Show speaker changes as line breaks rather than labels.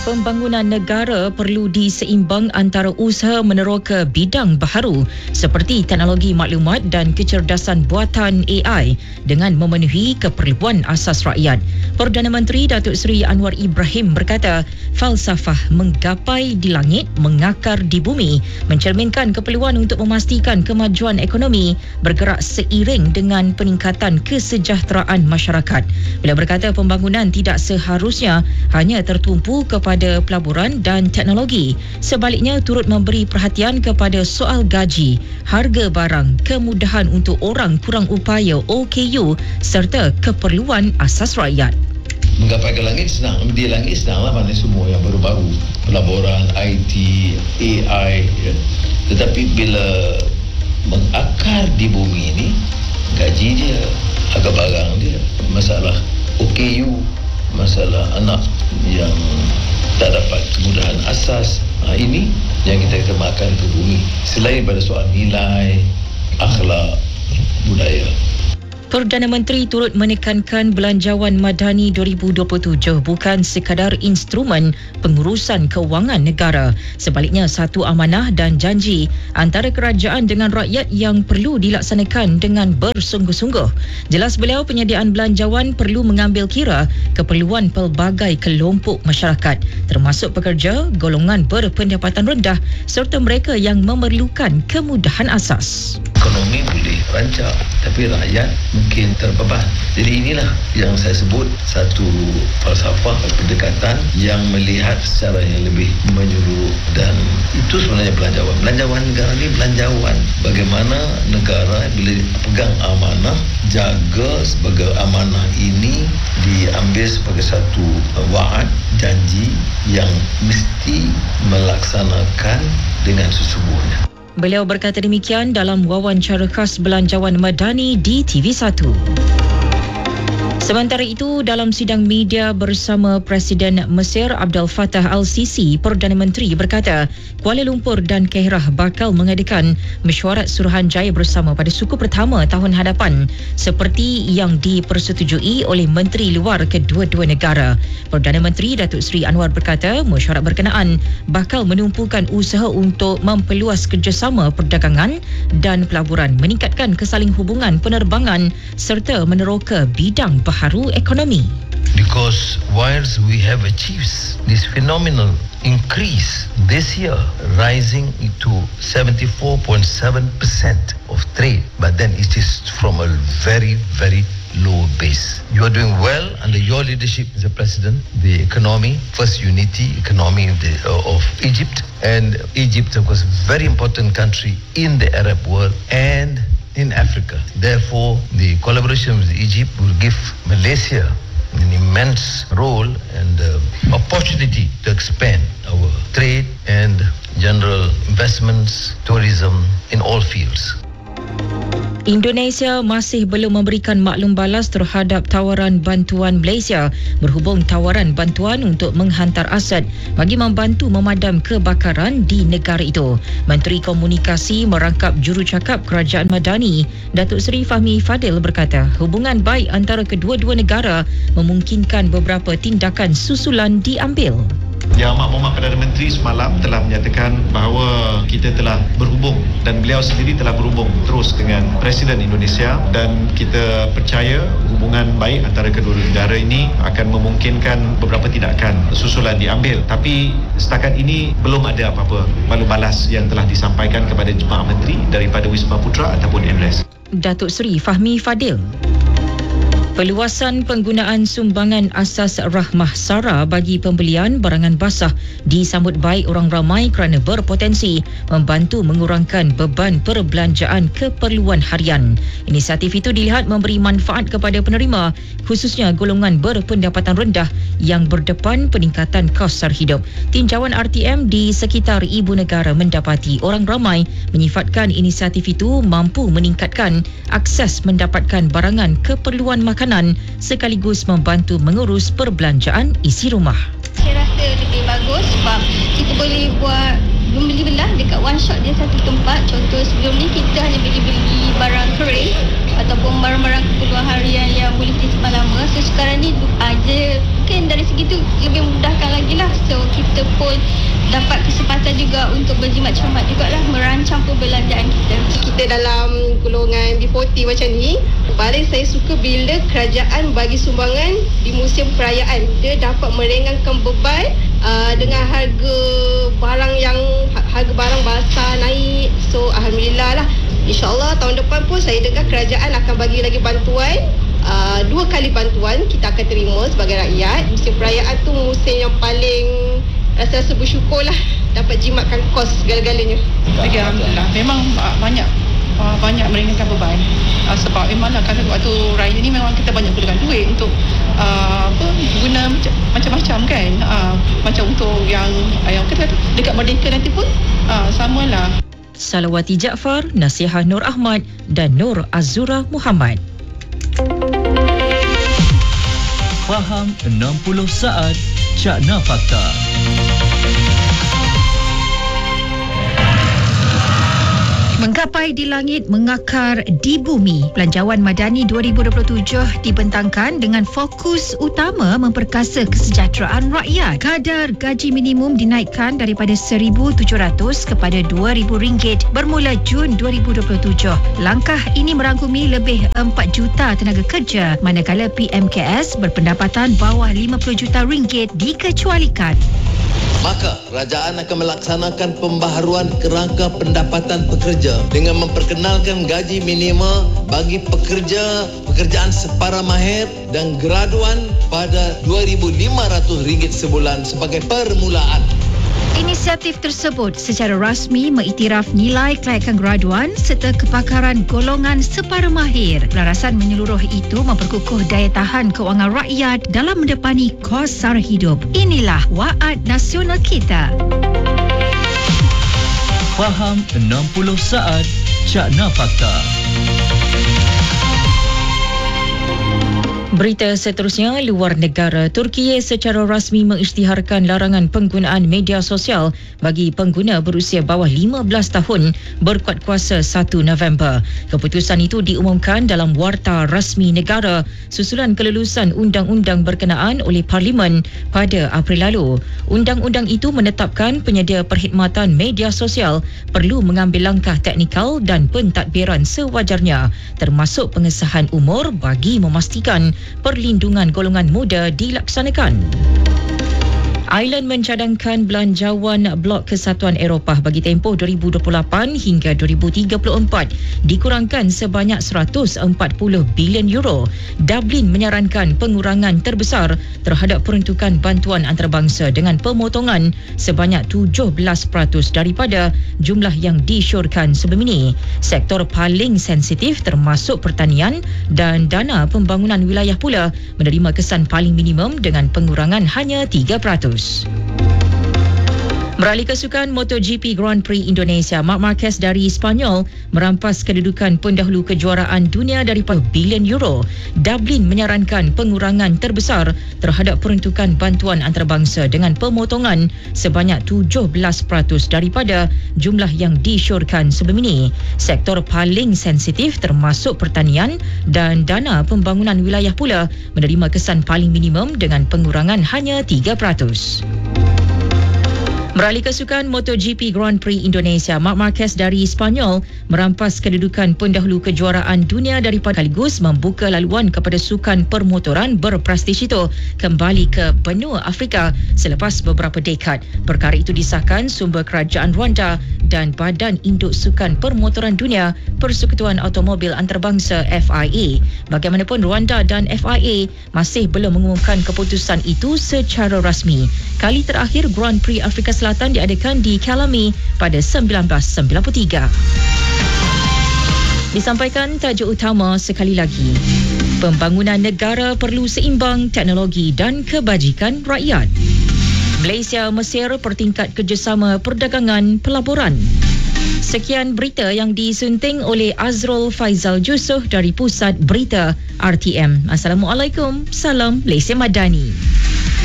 Pembangunan negara perlu diseimbang antara usaha meneroka bidang baharu seperti teknologi maklumat dan kecerdasan buatan AI dengan memenuhi keperluan asas rakyat. Perdana Menteri Datuk Seri Anwar Ibrahim berkata, falsafah menggapai di langit, mengakar di bumi mencerminkan keperluan untuk memastikan kemajuan ekonomi bergerak seiring dengan peningkatan kesejahteraan masyarakat. Beliau berkata pembangunan tidak seharusnya hanya tertumpu kepada pelaburan dan teknologi. Sebaliknya turut memberi perhatian kepada soal gaji, harga barang, kemudahan untuk orang kurang upaya OKU serta keperluan asas rakyat.
Menggapai ke langit senang, di langit senanglah mana semua yang baru-baru, pelaburan, IT, AI, ya. Tetapi bila mengakar di bumi ini, gaji dia, harga barang dia, masalah OKU, masalah anak yang tak dapat kemudahan asas, ini yang kita makan ke bumi. Selain pada soal nilai, akhlak, budaya.
Perdana Menteri turut menekankan Belanjawan Madani 2027 bukan sekadar instrumen pengurusan kewangan negara. Sebaliknya satu amanah dan janji antara kerajaan dengan rakyat yang perlu dilaksanakan dengan bersungguh-sungguh. Jelas beliau, penyediaan belanjawan perlu mengambil kira keperluan pelbagai kelompok masyarakat termasuk pekerja, golongan berpendapatan rendah serta mereka yang memerlukan kemudahan asas.
Ekonomi boleh rancak, tapi rakyat mungkin terbeban. Jadi inilah yang saya sebut satu falsafah pendekatan yang melihat secara yang lebih menyeluruh, dan itu sebenarnya belanjawan. Belanjawan negara ni belanjawan bagaimana negara bila pegang amanah, jaga sebagai amanah ini diambil sebagai satu wa'ad, janji yang mesti melaksanakan dengan sesungguhnya.
Beliau berkata demikian dalam wawancara khas Belanjawan Madani di TV1. Sementara itu, dalam sidang media bersama Presiden Mesir Abdel Fattah Al-Sisi, Perdana Menteri berkata Kuala Lumpur dan Keirah bakal mengadakan mesyuarat Suruhanjaya bersama pada suku pertama tahun hadapan seperti yang dipersetujui oleh Menteri Luar kedua-dua negara. Perdana Menteri Datuk Seri Anwar berkata mesyuarat berkenaan bakal menumpukan usaha untuk memperluas kerjasama perdagangan dan pelaburan, meningkatkan kesaling hubungan penerbangan serta meneroka bidang baharu ekonomi.
Because whilst we have achieved this phenomenal increase this year, rising to 74.7% of trade, but then it is from a very, very low base. You are doing well under your leadership, Mr. President. The economy, first unity economy of Egypt, and Egypt, of course, very important country in the Arab world and in Africa. Therefore, the collaboration with Egypt will give Malaysia an immense role and opportunity to expand our trade and general investments, tourism in all fields.
Indonesia masih belum memberikan maklum balas terhadap tawaran bantuan Malaysia berhubung tawaran bantuan untuk menghantar aset bagi membantu memadam kebakaran di negara itu. Menteri Komunikasi merangkap jurucakap Kerajaan Madani, Datuk Seri Fahmi Fadil berkata, hubungan baik antara kedua-dua negara memungkinkan beberapa tindakan susulan diambil.
Yang Amat Berhormat Perdana Menteri semalam telah menyatakan bahawa kita telah berhubung dan beliau sendiri telah berhubung terus dengan Presiden Indonesia, dan kita percaya hubungan baik antara kedua negara ini akan memungkinkan beberapa tindakan susulan diambil. Tapi setakat ini belum ada apa-apa maklum balas yang telah disampaikan kepada Jemaah Menteri daripada Wisma Putra ataupun MLS.
Datuk Seri Fahmi Fadil. Perluasan penggunaan sumbangan asas rahmah SARA bagi pembelian barangan basah disambut baik orang ramai kerana berpotensi membantu mengurangkan beban perbelanjaan keperluan harian. Inisiatif itu dilihat memberi manfaat kepada penerima, khususnya golongan berpendapatan rendah yang berdepan peningkatan kos sara hidup. Tinjauan RTM di sekitar ibu negara mendapati orang ramai menyifatkan inisiatif itu mampu meningkatkan akses mendapatkan barangan keperluan makanan sekaligus membantu mengurus perbelanjaan isi rumah.
Saya rasa lebih bagus sebab kita boleh buat membeli belah dekat one shot dia satu tempat. Contoh sebelum ni kita hanya beli barang kering ataupun barang-barang keperluan harian yang boleh disimpan lama. So sekarang ni mungkin dari segi tu lebih memudahkan lagi lah. So kita kita pun dapat kesempatan juga untuk berjimat cermat jugalah merancang perbelanjaan kita.
Kita dalam golongan B40 macam ni, paling saya suka bila kerajaan bagi sumbangan di musim perayaan. Dia dapat meringankan beban dengan harga barang basah naik. So alhamdulillah lah. InsyaAllah tahun depan pun saya dengar kerajaan akan bagi lagi bantuan. 2 kali bantuan kita akan terima sebagai rakyat. Musim perayaan tu musim yang paling rasa bersyukur lah, dapat jimatkan kos segala-galanya.
Alhamdulillah, memang banyak meringankan beban. Sebab memanglah kan waktu raya ni memang kita banyak gunakan duit untuk guna macam-macam kan. Macam untuk yang kita dekat Merdeka nanti pun samalah.
Salawati Jaafar, Nasihah Nur Ahmad dan Nur Azura Muhammad.
Faham 60 saat Cakna Fakta.
Menggapai di langit, mengakar di bumi. Belanjawan Madani 2027 dibentangkan dengan fokus utama memperkasa kesejahteraan rakyat. Kadar gaji minimum dinaikkan daripada RM1,700 kepada RM2,000 bermula Jun 2027. Langkah ini merangkumi lebih 4 juta tenaga kerja, manakala PMKS berpendapatan bawah RM50 juta dikecualikan.
Maka kerajaan akan melaksanakan pembaharuan kerangka pendapatan pekerja dengan memperkenalkan gaji minima bagi pekerjaan separa mahir dan graduan pada RM2,500 sebulan sebagai permulaan.
Inisiatif tersebut secara rasmi mengiktiraf nilai kelayakan graduan serta kepakaran golongan separa mahir. Pelarasan menyeluruh itu memperkukuh daya tahan kewangan rakyat dalam mendepani kos sara hidup. Inilah waad nasional kita.
Faham 60 saat Cakna Fakta.
Berita seterusnya, luar negara. Turki secara rasmi mengisytiharkan larangan penggunaan media sosial bagi pengguna berusia bawah 15 tahun berkuat kuasa 1 November. Keputusan itu diumumkan dalam warta rasmi negara susulan kelulusan undang-undang berkenaan oleh Parlimen pada April lalu. Undang-undang itu menetapkan penyedia perkhidmatan media sosial perlu mengambil langkah teknikal dan pentadbiran sewajarnya, termasuk pengesahan umur bagi memastikan perlindungan golongan muda dilaksanakan. Ireland mencadangkan belanjawan Blok Kesatuan Eropah bagi tempoh 2028 hingga 2034 dikurangkan sebanyak €140 bilion. Dublin menyarankan pengurangan terbesar terhadap peruntukan bantuan antarabangsa dengan pemotongan sebanyak 17% daripada jumlah yang disyorkan sebelum ini. Sektor paling sensitif termasuk pertanian dan dana pembangunan wilayah pula menerima kesan paling minimum dengan pengurangan hanya 3%. Beralih ke sukan MotoGP Grand Prix Indonesia, Marc Marquez dari Spanyol merampas kedudukan pendahulu kejuaraan dunia daripada bilion euro. Dublin menyarankan pengurangan terbesar terhadap peruntukan bantuan antarabangsa dengan pemotongan sebanyak 17% daripada jumlah yang disyorkan sebelum ini. Sektor paling sensitif termasuk pertanian dan dana pembangunan wilayah pula menerima kesan paling minimum dengan pengurangan hanya 3%. Beralih ke sukan MotoGP Grand Prix Indonesia, Marc Marquez dari Spanyol merampas kedudukan pendahulu kejuaraan dunia daripada sekaligus membuka laluan kepada sukan permotoran berprestij itu kembali ke benua Afrika selepas beberapa dekad. Perkara itu disahkan sumber kerajaan Rwanda dan Badan Induk Sukan Permotoran Dunia Persekutuan Automobil Antarabangsa FIA. Bagaimanapun, Rwanda dan FIA masih belum mengumumkan keputusan itu secara rasmi. Kali terakhir Grand Prix Afrika Selatan diadakan di Calamy pada 1993. Disampaikan tajuk utama sekali lagi. Pembangunan negara perlu seimbang teknologi dan kebajikan rakyat. Malaysia Mesir pertingkat kerjasama perdagangan pelaburan. Sekian berita yang disunting oleh Azrul Faizal Jusuh dari Pusat Berita RTM. Assalamualaikum. Salam Malaysia Madani.